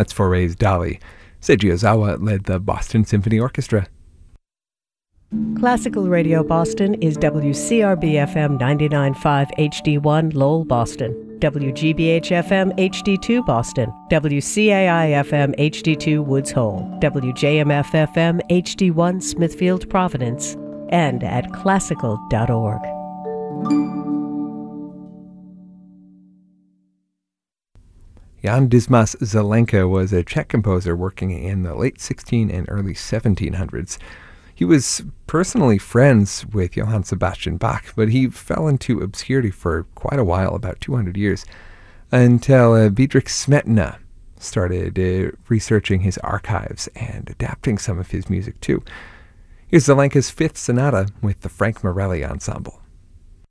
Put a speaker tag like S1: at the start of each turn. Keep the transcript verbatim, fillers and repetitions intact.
S1: That's Foray's Dolly. Seiji Ozawa led the Boston Symphony Orchestra.
S2: Classical Radio Boston is W C R B F M ninety-nine point five H D one Lowell, Boston, W G B H F M H D two Boston, W C A I F M H D two Woods Hole, W J M F F M H D one Smithfield, Providence, and at classical dot org.
S1: Jan Dismas Zelenka was a Czech composer working in the late sixteen and early seventeen hundreds. He was personally friends with Johann Sebastian Bach, but he fell into obscurity for quite a while, about two hundred years, until uh, Bedřich Smetana started uh, researching his archives and adapting some of his music too. Here's Zelenka's Fifth Sonata with the Frank Morelli Ensemble.